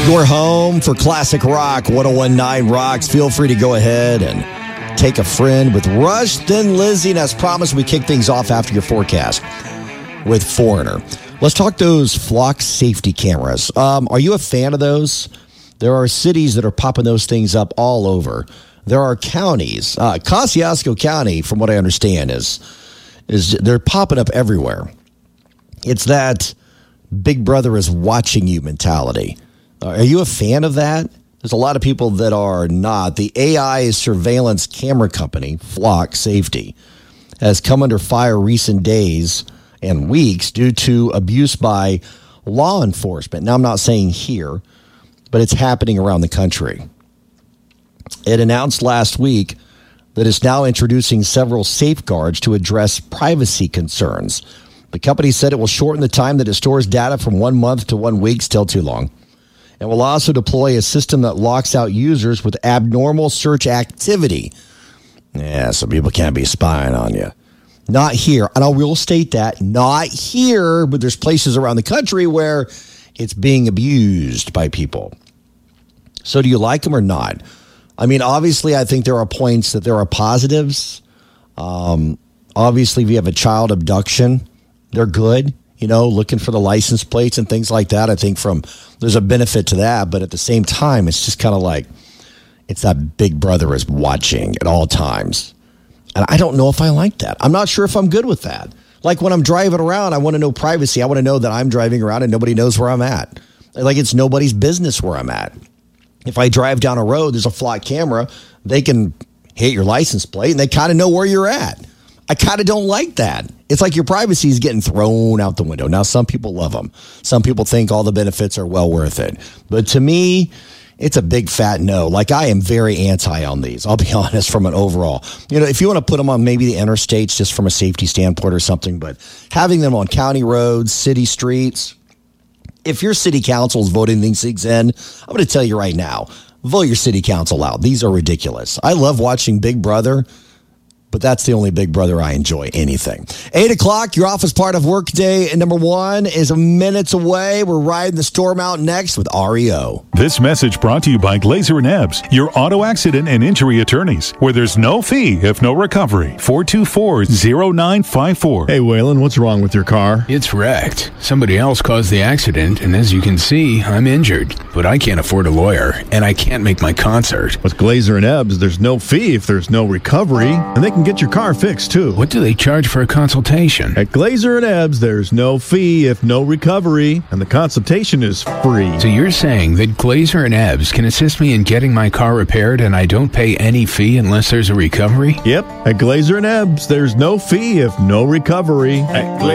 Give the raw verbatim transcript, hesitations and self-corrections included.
Your home for classic rock, one oh one point nine Rocks. Feel free to go ahead and take a friend with Rush, then Lizzie. And as promised, we kick things off after your forecast with Foreigner. Let's talk those flock safety cameras. Um, are you a fan of those? There are cities that are popping those things up all over. There are counties. Uh, Kosciuszko County, from what I understand, is is they're popping up everywhere. It's that Big Brother is watching you mentality. Uh, are you a fan of that? There's a lot of people that are not. The A I surveillance camera company, Flock Safety, has come under fire recent days and weeks due to abuse by law enforcement. Now, I'm not saying here, but it's happening around the country. It announced last week that it's now introducing several safeguards to address privacy concerns. The company said it will shorten the time that it stores data from one month to one week, still too long. It will also deploy a system that locks out users with abnormal search activity. Yeah, some people can't be spying on you. Not here. And I will state that, not here, but there's places around the country where it's being abused by people. So do you like them or not? I mean, obviously, I think there are points that there are positives. Um, obviously, if you have a child abduction, they're good. You know, looking for the license plates and things like that. I think from there's a benefit to that. But at the same time, it's just kind of like it's that Big Brother is watching at all times. And I don't know if I like that. I'm not sure if I'm good with that. Like when I'm driving around, I want to know privacy. I want to know that I'm driving around and nobody knows where I'm at. Like it's nobody's business where I'm at. If I drive down a road, there's a flock camera. They can hit your license plate and they kind of know where you're at. I kind of don't like that. It's like your privacy is getting thrown out the window. Now, some people love them. Some people think all the benefits are well worth it. But to me, it's a big fat no. Like I am very anti on these. I'll be honest from an overall. You know, if you want to put them on maybe the interstates just from a safety standpoint or something, but having them on county roads, city streets, if your city council is voting these things in, I'm going to tell you right now, vote your city council out. These are ridiculous. I love watching Big Brother, but that's the only Big Brother I enjoy anything. Eight o'clock, your office part of workday and number one is minutes away. We're riding the storm out next with R E O. This message brought to you by Glazer and Ebbs, your auto accident and injury attorneys, where there's no fee if no recovery. four two four, zero nine five four. Hey, Waylon, what's wrong with your car? It's wrecked. Somebody else caused the accident, and as you can see, I'm injured. But I can't afford a lawyer, and I can't make my concert. With Glazer and Ebbs, there's no fee if there's no recovery, and they can get your car fixed, too. What do they charge for a consultation? At Glazer and Ebbs, there's no fee if no recovery, and the consultation is free. So you're saying that Glazer and Ebbs can assist me in getting my car repaired and I don't pay any fee unless there's a recovery? Yep. At Glazer and Ebbs, there's no fee if no recovery. At Glazer